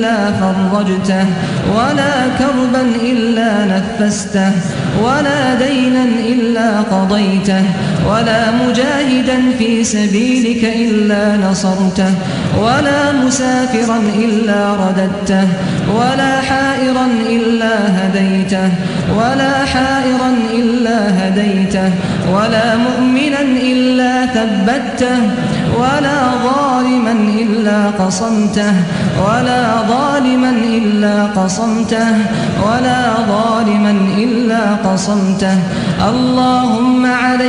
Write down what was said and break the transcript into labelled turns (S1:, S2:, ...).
S1: إلا فرجته، ولا كربا إلا نفسته، ولا دينا إلا قضيته، ولا مجاهدا في سبيلك إلا نصرته، ولا مسافرا إلا رددته، ولا حائرا إلا هديته، ولا حائرا إلا هديته، ولا مؤمنا إلا ثبته، ولا ظالما إلا قصمته، ولا ظالما إلا قصمته، ولا ظالما إلا قصمته. اللهم عليك